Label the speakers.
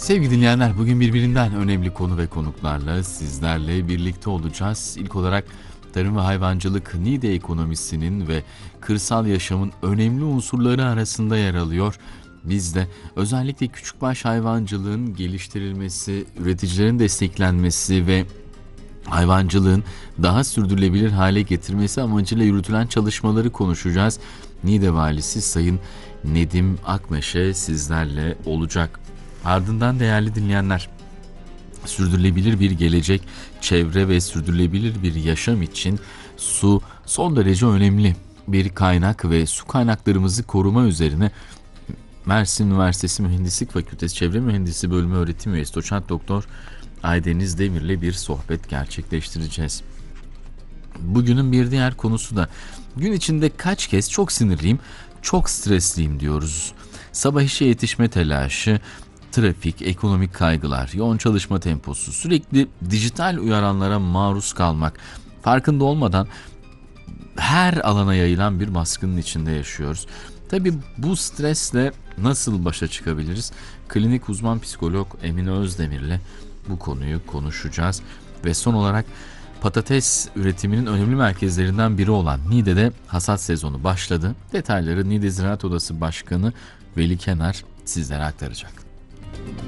Speaker 1: Sevgili dinleyenler, bugün birbirinden önemli konu ve konuklarla sizlerle birlikte olacağız. İlk olarak tarım ve hayvancılık Niğde ekonomisinin ve kırsal yaşamın önemli unsurları arasında yer alıyor. Biz de özellikle küçükbaş hayvancılığın geliştirilmesi, üreticilerin desteklenmesi ve hayvancılığın daha sürdürülebilir hale getirmesi amacıyla yürütülen çalışmaları konuşacağız. Niğde Valisi Sayın Nedim Akmeşe sizlerle olacak. Ardından değerli dinleyenler, sürdürülebilir bir gelecek, çevre ve sürdürülebilir bir yaşam için su son derece önemli bir kaynak ve su kaynaklarımızı koruma üzerine Mersin Üniversitesi Mühendislik Fakültesi Çevre Mühendisi Bölümü öğretim üyesi Doçent Doktor Aydeniz Demir'le bir sohbet gerçekleştireceğiz. Bugünün bir diğer konusu da gün içinde kaç kez çok sinirliyim, çok stresliyim diyoruz. Sabah işe yetişme telaşı, trafik, ekonomik kaygılar, yoğun çalışma temposu, sürekli dijital uyaranlara maruz kalmak, farkında olmadan her alana yayılan bir baskının içinde yaşıyoruz. Tabii bu stresle nasıl başa çıkabiliriz? Klinik uzman psikolog Emine Özdemir'le bu konuyu konuşacağız. Ve son olarak patates üretiminin önemli merkezlerinden biri olan Niğde'de hasat sezonu başladı. Detayları Niğde Ziraat Odası Başkanı Veli Kenar sizlere aktaracak.